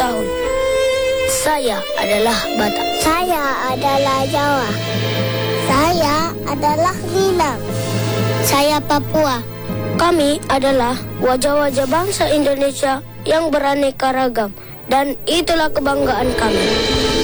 tahun. Saya adalah Batak. Saya adalah Jawa. Saya adalah Minang. Saya Papua. Kami adalah wajah-wajah bangsa Indonesia yang beraneka ragam, dan itulah kebanggaan kami.